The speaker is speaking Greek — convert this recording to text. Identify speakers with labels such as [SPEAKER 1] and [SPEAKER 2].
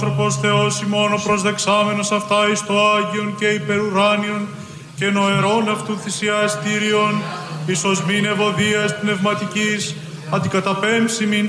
[SPEAKER 1] Άνθρωπος Θεός ημών ο προσδεξάμενος αυτά εις το Άγιον και υπερουράνιον και νοερών αυτού θυσιαστήριον, εις οσμήν ευωδίας πνευματικής, αντικαταπέμψιμην